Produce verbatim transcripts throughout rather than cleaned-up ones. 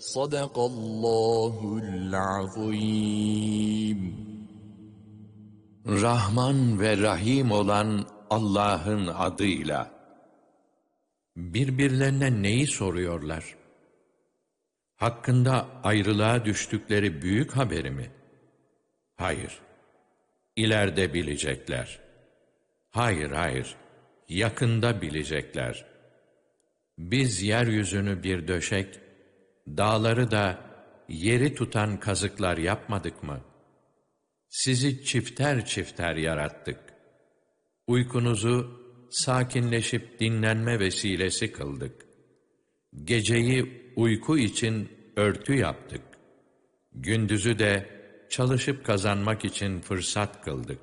Sadakallahul azim. Rahman ve Rahim olan Allah'ın adıyla. Birbirlerine neyi soruyorlar? Hakkında ayrılığa düştükleri büyük haberi mi? Hayır. İleride bilecekler. Hayır, hayır. Yakında bilecekler. Biz yeryüzünü bir döşek, dağları da yeri tutan kazıklar yapmadık mı? Sizi çifter çifter yarattık. Uykunuzu sakinleşip dinlenme vesilesi kıldık. Geceyi uyku için örtü yaptık. Gündüzü de çalışıp kazanmak için fırsat kıldık.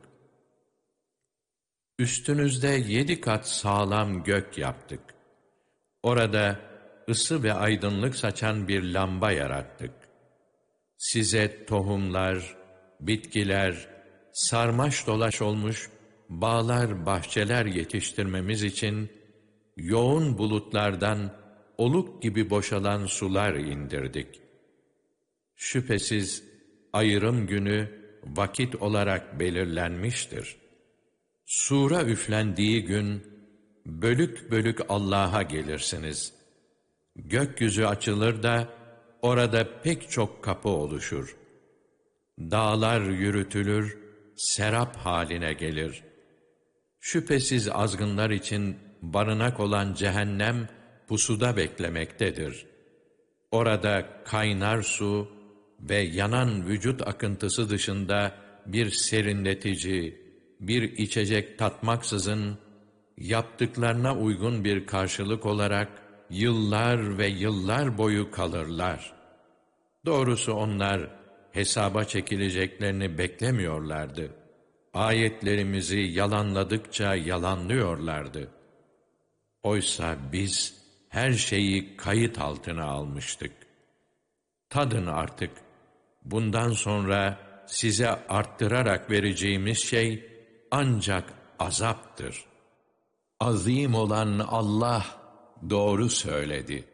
Üstünüzde yedi kat sağlam gök yaptık. Orada ısı ve aydınlık saçan bir lamba yarattık. Size tohumlar, bitkiler, sarmaş dolaş olmuş bağlar, bahçeler yetiştirmemiz için yoğun bulutlardan oluk gibi boşalan sular indirdik. Şüphesiz ayrım günü vakit olarak belirlenmiştir. Sura üflendiği gün bölük bölük Allah'a gelirsiniz. Gökyüzü açılır da orada pek çok kapı oluşur. Dağlar yürütülür, serap haline gelir. Şüphesiz azgınlar için barınak olan cehennem pusuda beklemektedir. Orada kaynar su ve yanan vücut akıntısı dışında bir serinletici, bir içecek tatmaksızın yaptıklarına uygun bir karşılık olarak yıllar ve yıllar boyu kalırlar. Doğrusu onlar hesaba çekileceklerini beklemiyorlardı. Ayetlerimizi yalanladıkça yalanlıyorlardı. Oysa biz her şeyi kayıt altına almıştık. Tadın artık. Bundan sonra size arttırarak vereceğimiz şey ancak azaptır. Azim olan Allah doğru söyledi.